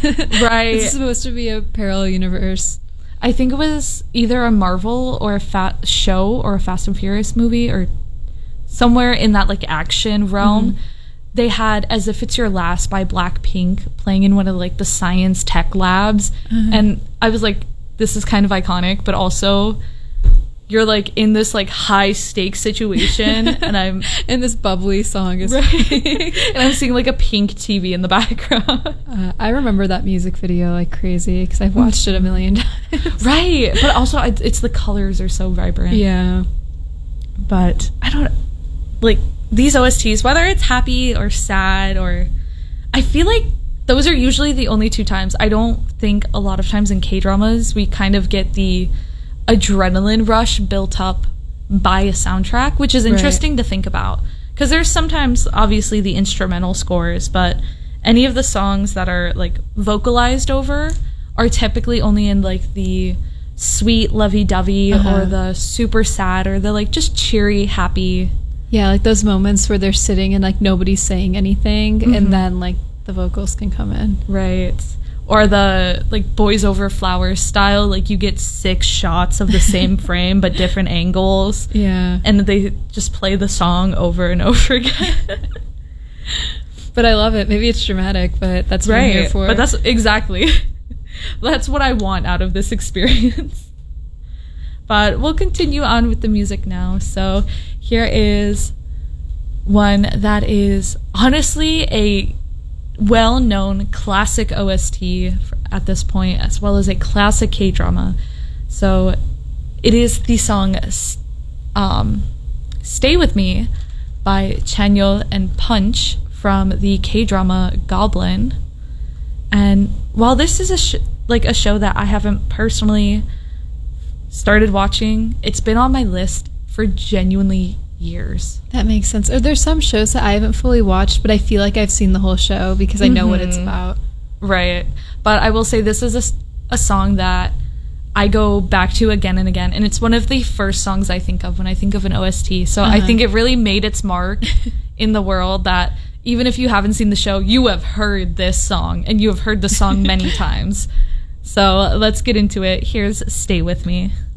Right. It's supposed to be a parallel universe. I think it was either a Marvel or a show or a Fast and Furious movie or somewhere in that like action realm. They had As If It's Your Last by Blackpink playing in one of like the science tech labs. And I was like, this is kind of iconic, but also you're like in this like high stakes situation and I'm And this bubbly song is right. And I'm seeing like a pink TV in the background. I remember that music video like crazy because I've watched it a million times. Right. But also it's the colors are so vibrant. Yeah. But I don't like these OSTs, whether it's happy or sad, or I feel like those are usually the only two times. I don't think a lot of times in K-dramas we kind of get the adrenaline rush built up by a soundtrack, which is interesting to think about. Because there's sometimes obviously the instrumental scores, but any of the songs that are like vocalized over are typically only in like the sweet lovey-dovey or the super sad or the like just cheery, happy. Yeah, like those moments where they're sitting and like nobody's saying anything and then like the vocals can come in. Right. Or the like Boys Over Flowers style, like you get 6 shots of the same frame but different angles. Yeah. And they just play the song over and over again. But I love it. Maybe it's dramatic, but that's what I'm here for. But that's exactly. That's what I want out of this experience. But we'll continue on with the music now. So here is one that is honestly a well-known classic OST at this point, as well as a classic K-drama. So it is the song Stay With Me by Chanyeol and Punch from the K-drama Goblin. And while this is a show that I haven't personally started watching, it's been on my list for genuinely years. That makes sense. There's some shows that I haven't fully watched, but I feel like I've seen the whole show because I know what it's about. Right. But I will say this is a song that I go back to again and again, and it's one of the first songs I think of when I think of an OST. So I think it really made its mark in the world that even if you haven't seen the show, you have heard this song, and you have heard the song many times. So let's get into it. Here's Stay With Me.